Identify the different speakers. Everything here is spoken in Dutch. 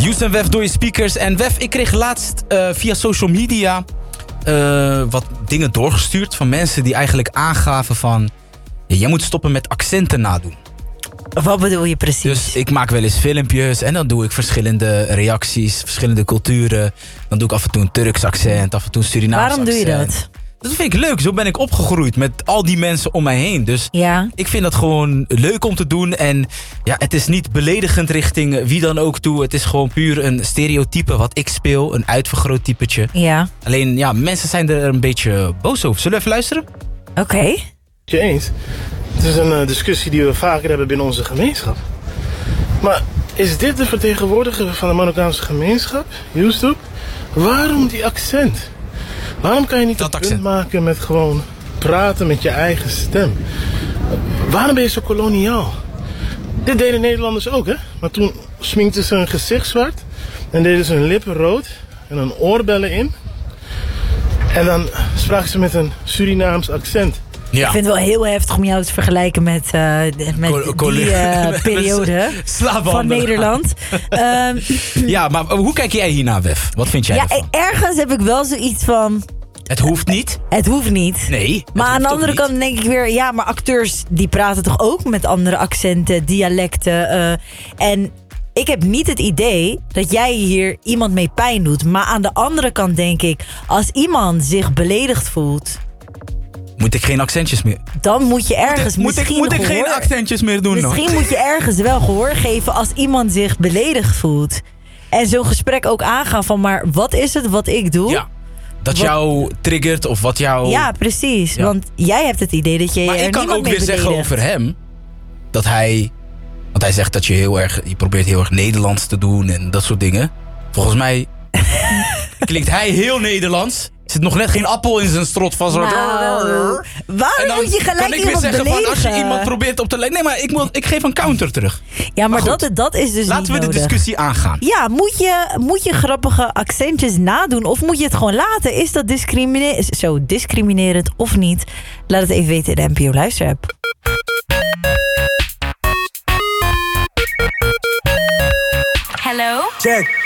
Speaker 1: Youssef en Wef door je speakers. En Wef, ik kreeg laatst via social media wat dingen doorgestuurd van mensen die eigenlijk aangaven van... jij moet stoppen met accenten nadoen.
Speaker 2: Wat bedoel je precies?
Speaker 1: Dus ik maak wel eens filmpjes en dan doe ik verschillende reacties, verschillende culturen. Dan doe ik af en toe een Turks accent, af en toe een Surinaams accent.
Speaker 2: Waarom doe je dat?
Speaker 1: Dat vind ik leuk. Zo ben ik opgegroeid met al die mensen om mij heen. Dus
Speaker 2: ja.
Speaker 1: Ik vind dat gewoon leuk om te doen. En ja, het is niet beledigend richting wie dan ook toe. Het is gewoon puur een stereotype wat ik speel. Een uitvergroot typetje.
Speaker 2: Ja.
Speaker 1: Alleen, ja, mensen zijn er een beetje boos over. Zullen we even luisteren?
Speaker 2: Oké.
Speaker 3: Je eens? Het is een discussie die we vaker hebben binnen onze gemeenschap. Maar is dit de vertegenwoordiger van de Marokkaanse gemeenschap, Youssef? Waarom die accent? Waarom kan je niet een punt maken met gewoon praten met je eigen stem? Waarom ben je zo koloniaal? Dit deden Nederlanders ook, hè? Maar toen sminkten ze hun gezicht zwart en deden ze hun lippen rood en hun oorbellen in. En dan spraken ze met een Surinaams accent.
Speaker 2: Ja. Ik vind het wel heel heftig om jou te vergelijken met die periode van Nederland.
Speaker 1: Ja, maar hoe kijk jij hiernaar, Wef? Wat vind jij ervan?
Speaker 2: Ergens heb ik wel zoiets van...
Speaker 1: Het hoeft niet.
Speaker 2: Het hoeft niet.
Speaker 1: Nee.
Speaker 2: Maar aan de andere kant denk ik weer... Ja, maar acteurs die praten toch ook met andere accenten, dialecten. En ik heb niet het idee dat jij hier iemand mee pijn doet. Maar aan de andere kant denk ik... Als iemand zich beledigd voelt...
Speaker 1: Moet ik geen accentjes meer?
Speaker 2: Dan moet je ergens
Speaker 1: Moet ik geen accentjes meer doen?
Speaker 2: Misschien moet je ergens wel gehoor geven als iemand zich beledigd voelt. En zo'n gesprek ook aangaan van... Maar wat is het wat ik doe?
Speaker 1: Ja, dat jou triggert of wat jou...
Speaker 2: Ja, precies. Ja. Want jij hebt het idee dat je
Speaker 1: maar ik kan ook weer zeggen over hem... dat hij... Want hij zegt dat je probeert heel erg Nederlands te doen en dat soort dingen. Volgens mij klinkt hij heel Nederlands... Er zit nog net geen appel in zijn strot van zo'n...
Speaker 2: Waarom moet je gelijk
Speaker 1: kan ik weer zeggen van als je iemand probeert op te lijken... Nee, maar ik geef een counter terug.
Speaker 2: Ja, maar dat is dus
Speaker 1: laten
Speaker 2: niet
Speaker 1: we de discussie aangaan.
Speaker 2: Ja, moet je grappige accentjes nadoen of moet je het gewoon laten? Is dat discriminerend of niet? Laat het even weten in de NPO Luisterapp.
Speaker 4: Hello?
Speaker 5: Check.